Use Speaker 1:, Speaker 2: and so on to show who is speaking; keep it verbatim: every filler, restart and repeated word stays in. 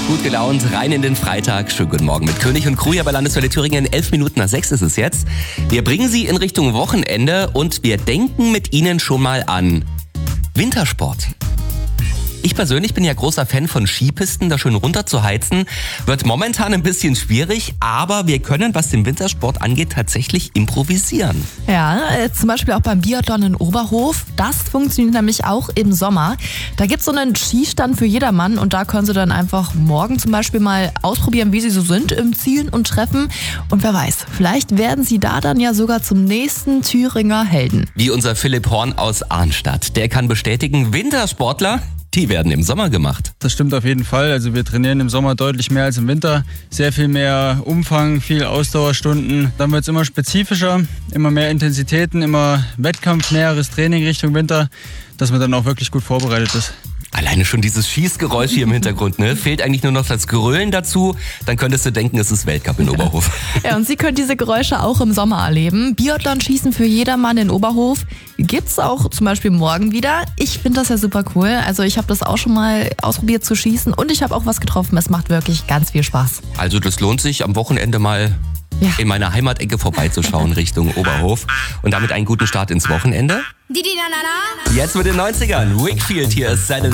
Speaker 1: Gut gelaunt, rein in den Freitag. Schönen guten Morgen mit König und Crew hier bei Landeswelle Thüringen. Elf Minuten nach sechs ist es jetzt. Wir bringen Sie in Richtung Wochenende und wir denken mit Ihnen schon mal an Wintersport. Ich persönlich bin ja großer Fan von Skipisten, da schön runter zu heizen. Wird momentan ein bisschen schwierig, aber wir können, was den Wintersport angeht, tatsächlich improvisieren.
Speaker 2: Ja, äh, zum Beispiel auch beim Biathlon in Oberhof. Das funktioniert nämlich auch im Sommer. Da gibt es so einen Skistand für jedermann und da können Sie dann einfach morgen zum Beispiel mal ausprobieren, wie Sie so sind im Zielen und Treffen. Und wer weiß, vielleicht werden Sie da dann ja sogar zum nächsten Thüringer Helden.
Speaker 1: Wie unser Philipp Horn aus Arnstadt. Der kann bestätigen, Wintersportler, die werden im Sommer gemacht.
Speaker 3: Das stimmt auf jeden Fall. Also wir trainieren im Sommer deutlich mehr als im Winter. Sehr viel mehr Umfang, viel Ausdauerstunden. Dann wird es immer spezifischer, immer mehr Intensitäten, immer wettkampfnäheres Training Richtung Winter, dass man dann auch wirklich gut vorbereitet ist.
Speaker 1: Alleine schon dieses Schießgeräusch hier im Hintergrund, ne? Fehlt eigentlich nur noch das Grölen dazu, dann könntest du denken, es ist Weltcup in Oberhof.
Speaker 2: Ja, und Sie können diese Geräusche auch im Sommer erleben. Biathlon-Schießen für jedermann in Oberhof gibt's auch zum Beispiel morgen wieder. Ich finde das ja super cool. Also ich habe das auch schon mal ausprobiert zu schießen und ich habe auch was getroffen. Es macht wirklich ganz viel Spaß.
Speaker 1: Also das lohnt sich, am Wochenende mal ja. in meiner Heimatecke vorbeizuschauen Richtung Oberhof und damit einen guten Start ins Wochenende. Jetzt mit den neunzigern. Wakefield, hier ist Saturday